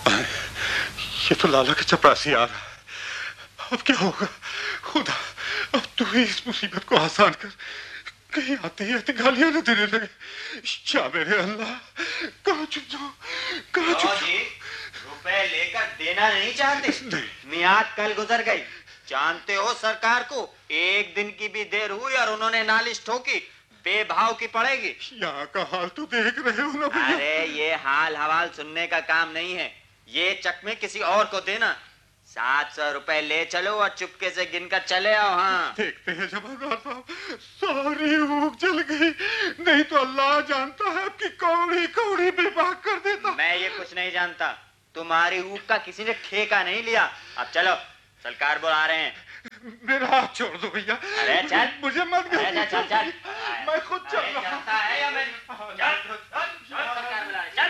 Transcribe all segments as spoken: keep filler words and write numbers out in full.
ये तो लाला का चपरासी आ रहा है। अब क्या होगा खुदा, अब तू ही इस मुसीबत को आसान कर, कहीं आते ही आते गालियां न देने लगे। क्या मेरे अल्लाह, कहाँ छुप जाऊं, कहाँ छुप जाऊं? रुपए लेकर देना नहीं चाहते? नहीं। मियाद कल गुजर गई, जानते हो सरकार को एक दिन की भी देर हुई और उन्होंने नालिश ठोकी, बेभाव की पड़ेगी। यहाँ का हाल तो देख रहे हो ना भैया। अरे ये हाल हवाल सुनने का काम नहीं है, ये चकमे किसी और को देना। सात सौ रुपए ले चलो और चुपके से गिनकर चले आओ। हाँ देखते हैं जमादार साहब, सारी भूख जल गई, नहीं तो अल्लाह जानता है आपकी कौड़ी कौड़ी बेबाक कर देता। मैं ये कुछ नहीं जानता, तुम्हारी ऊख का किसी ने ठेका नहीं लिया। अब चलो, सरकार बुला रहे हैं। मेरा हाथ छोड़ दो भैया। अरे चल, मुझे मत अरे चल चल चल, मैं खुद चल रहा चलता है या मैं चल सरकार बुला रहे, चल।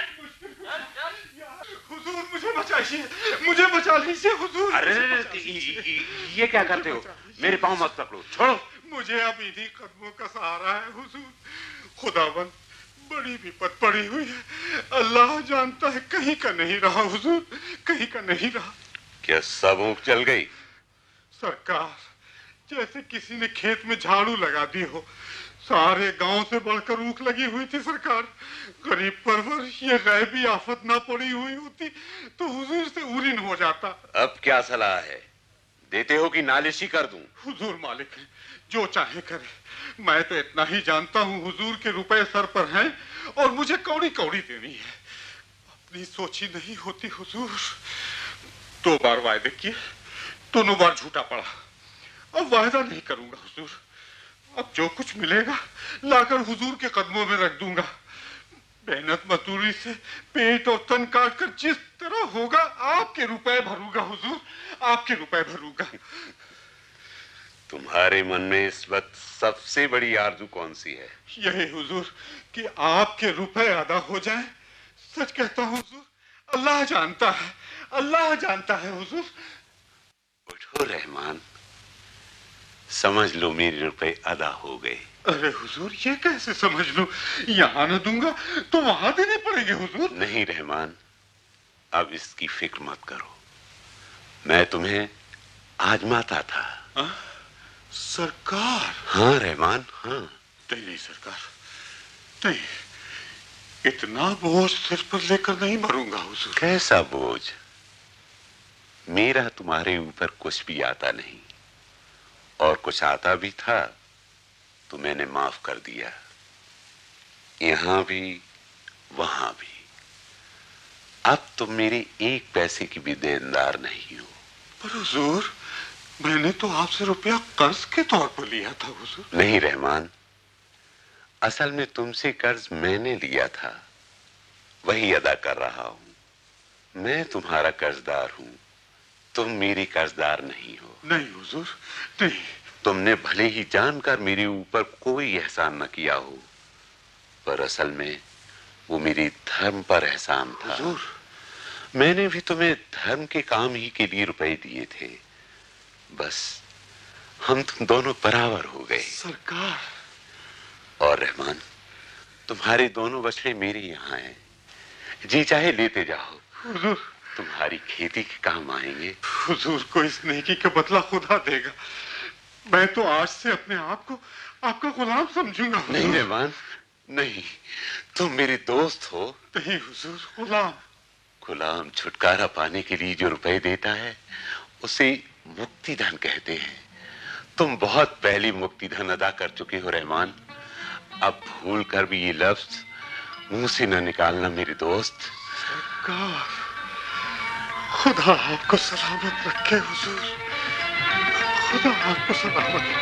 हुजूर मुझे बचाइए, मुझे बचा लीजिए हुजूर। अरे ये क्या करते हो, मेरे पाँव मत पकड़ो, छोड़ो। मुझे अब इन्हीं कदमों का सहारा है हुजूर। खुदावन बड़ी विपत पड़ी हुई है, अल्लाह जानता है कहीं का नहीं रहा हुजूर, कहीं का नहीं रहा। क्या सब ऊँख जल गई? सरकार, जैसे किसी ने खेत में झाड़ू लगा दी हो, सारे गांव से बढ़कर ऊख लगी हुई थी सरकार। गरीब परवर ये गैबी आफत ना पड़ी हुई होती तो हुजूर से उरीन हो जाता। अब क्या सलाह है, देते हो कि नालिशी कर दूं? हुजूर मालिक है, जो चाहे करे। मैं तो इतना ही जानता हूँ हुजूर के रुपए सर पर हैं और मुझे कौड़ी कौड़ी देनी है। अपनी सोची नहीं होती हुजूर। दो बार वायदे किए, दोनों बार झूठा पड़ा। अब वायदा नहीं करूंगा हुजूर। अब जो कुछ मिलेगा लाकर हुजूर के कदमों में रख दूंगा। मेहनत मजदूरी से पेट और तन काट कर जिस तरह होगा आपके रुपए भरूंगा हुजूर, आपके रुपए भरूंगा। तुम्हारे मन में इस वक्त सबसे बड़ी आरज़ू कौन सी है? यही हुजूर कि आपके रुपए अदा हो जाएं। सच कहता हूँ हुजूर, अल्लाह जानता है, अल्लाह जानता है हुजूर। उठो रहमान, समझ लो मेरे रुपए अदा हो गए। अरे हुजूर ये कैसे समझ लूं, यहाँ न दूंगा तो वहां देने पड़ेंगे हुजूर। नहीं रहमान, अब इसकी फिक्र मत करो, मैं तुम्हें आजमाता था। आ? सरकार? हाँ रहमान, हाँ। नहीं नहीं सरकार, नहीं, इतना बोझ सिर पर लेकर नहीं मरूंगा हुजूर। कैसा बोझ? मेरा तुम्हारे ऊपर कुछ भी आता नहीं, और कुछ आता भी था तो मैंने माफ कर दिया, यहां भी वहां भी। अब तुम मेरे एक पैसे की भी देनदार नहीं हो। पर हुजूर, मैंने तो आपसे रुपया कर्ज के तौर पर लिया था हुजूर। नहीं रहमान, असल में तुमसे कर्ज मैंने लिया था, वही अदा कर रहा हूं। मैं तुम्हारा कर्जदार हूं, तुम मेरी कर्जदार नहीं हो। नहीं हुजूर, नहीं। तुमने भले ही जानकर मेरे ऊपर कोई एहसान न किया हो, पर असल में वो मेरे धर्म पर एहसान था। हुजूर, मैंने भी तुम्हें धर्म के काम ही के लिए रुपए दिए थे, बस हम तुम दोनों बराबर हो गए। सरकार। और रहमान, तुम्हारे दोनों बछड़े मेरे यहाँ हैं, जी चाहे लेते जाओ। हुजूर, तुम्हारी खेती के काम आएंगे। हुजूर को इस नेकी का बदला खुदा देगा। मैं तो आज से अपने आप को आपका गुलाम समझूंगा। नहीं रहमान, नहीं, तुम मेरे दोस्त हो। नहीं हुजूर, गुलाम। गुलाम छुटकारा पाने के लिए जो रुपए देता है उसे मुक्ति धन कहते हैं। तुम बहुत पहले मुक्ति धन अदा कर चुके हो रहमान, अब भूल कर भी ये लफ्ज मुंह से न निकालना मेरे दोस्त। सरकार, खुदा आपको सलामत रखे हुजूर, खुदा आपको सलामत रखे।